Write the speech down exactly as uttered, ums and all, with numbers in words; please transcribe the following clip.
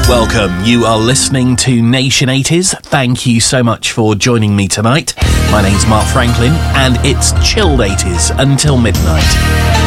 Welcome. You are listening to Nation eighties. Thank you so much for joining me tonight. My name's Mark Franklin, and it's chilled eighties until midnight.